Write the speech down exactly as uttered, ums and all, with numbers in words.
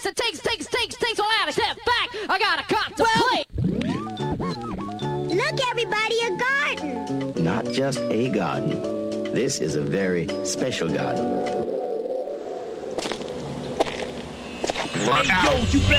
takes, it takes, takes, takes, takes all out. I step back. I got a contemplate. Look, everybody, a garden. Not just a garden. This is a very special garden. Hey, yo, you